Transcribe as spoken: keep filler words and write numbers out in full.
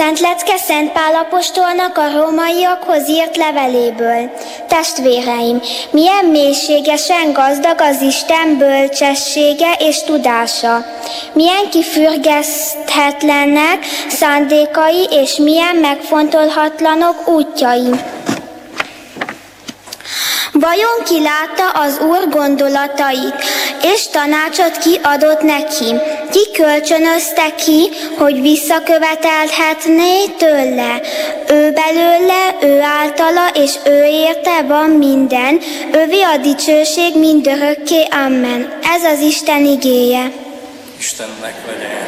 Szent Lecke Szent Pál apostolnak a rómaiakhoz írt leveléből. Testvéreim, milyen mélységesen gazdag az Isten bölcsessége és tudása, milyen kifürgeszthetlenek szándékai és milyen megfontolhatlanok útjai. Vajon ki látta az Úr gondolatait, és tanácsot ki adott neki? Ki kölcsönözte ki, hogy visszakövetelhetné tőle? Ő belőle, ő általa, és ő érte van minden, ővé a dicsőség mindörökké, amen. Ez az Isten igéje. Istennek legyen.